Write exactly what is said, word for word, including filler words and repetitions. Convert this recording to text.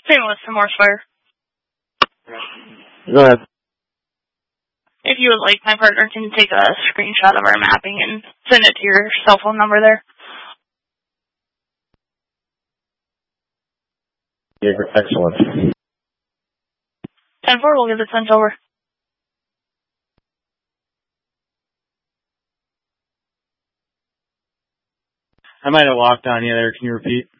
Same with some more fire. Go ahead. If you would like, my partner can take a screenshot of our mapping and send it to your cell phone number there. Yeah, excellent. ten four, we'll get it sent over. I might have walked on you there. Can you repeat?